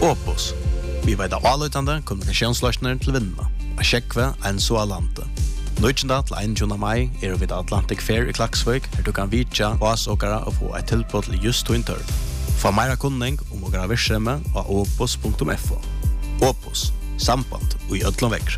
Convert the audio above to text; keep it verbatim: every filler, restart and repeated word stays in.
Opus. Vi vet av avløytende kommunikasjonsløsninger til vinnene. A Sjekve, Enso og Alante. Nøytjenda til einogtjúgunda mai er vi Atlantic Fair i Klaksvik, her du kan vitja oss åkere og få et tilbud til just to intør. Få meira kunning om åkere virksomhet av opus punktum f o. Opus, samband og i ødlom vekker.